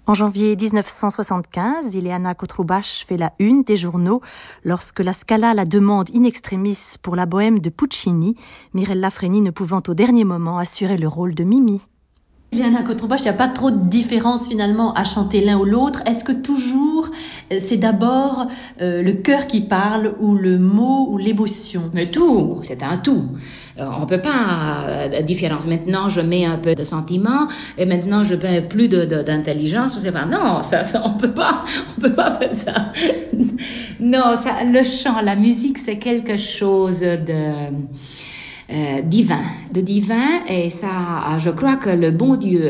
En janvier 1975, Ileana Cotrubach fait la une des journaux lorsque la Scala la demande in extremis pour la bohème de Puccini, Mirella Freni ne pouvant au dernier moment assurer le rôle de Mimi. Ileana Cotrubach, il n'y a pas trop de différence finalement à chanter l'un ou l'autre. Est-ce que toujours c'est d'abord le cœur qui parle ou le mot ou l'émotion? Mais tout, c'est un tout. On ne peut pas la différence. Maintenant, je mets un peu de sentiment et maintenant, je mets plus d'intelligence. C'est pas, non, ça, on peut pas faire ça. Non, ça, le chant, la musique, c'est quelque chose de divin, et ça, je crois que le bon Dieu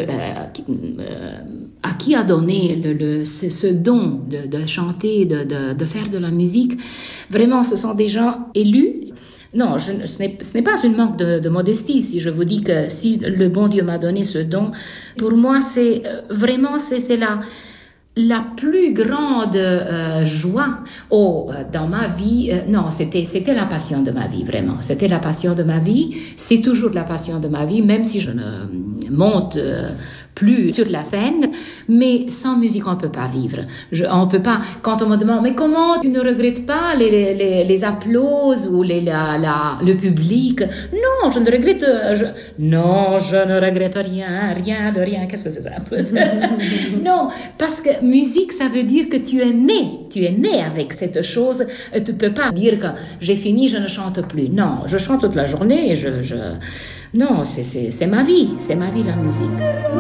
à qui a donné ce don de chanter, de faire de la musique, vraiment, ce sont des gens élus. Non, ce n'est pas une manque de modestie si je vous dis que si le bon Dieu m'a donné ce don, pour moi, c'est vraiment, c'est la plus grande joie dans ma vie. Non, c'était la passion de ma vie, vraiment. C'était la passion de ma vie. C'est toujours la passion de ma vie, même si je ne monte plus sur la scène. Mais sans musique, on ne peut pas vivre. On peut pas. Quand on me demande, mais comment tu ne regrettes pas les applauses ou le public? Non, je ne regrette. Non, je ne regrette rien de rien. Qu'est-ce que c'est ça? Non, parce que musique, ça veut dire que tu es né avec cette chose. Tu ne peux pas dire que j'ai fini, je ne chante plus. Non, je chante toute la journée et non, c'est ma vie, la musique.